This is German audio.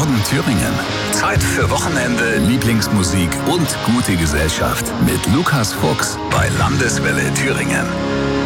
Norden Thüringen. Zeit für Wochenende, Lieblingsmusik und gute Gesellschaft mit Lukas Fuchs bei Landeswelle Thüringen.